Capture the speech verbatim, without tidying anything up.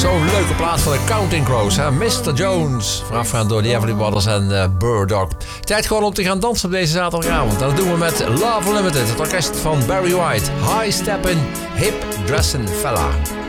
Zo'n leuke plaat van de Counting Crows. Hè? mister Jones, voorafgaand door de Everly Brothers en uh, Burdock. Tijd gewoon om te gaan dansen op deze zaterdagavond. En dat doen we met Love Limited, het orkest van Barry White. High Steppin' Hip Dressin' Fella.